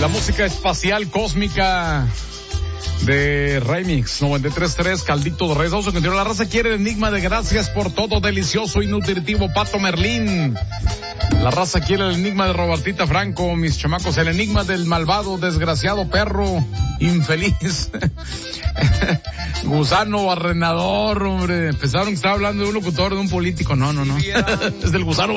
La música espacial cósmica de Remix 93.3, Caldito de Reyes. Vamos a continuar. La raza quiere el enigma de gracias por todo delicioso y nutritivo Pato Merlín. La raza quiere el enigma de Robertita Franco, mis chamacos. El enigma del malvado, desgraciado perro, infeliz. Gusano barrenador, hombre. Pensaron que estaba hablando de un locutor, de un político. No. Es del gusano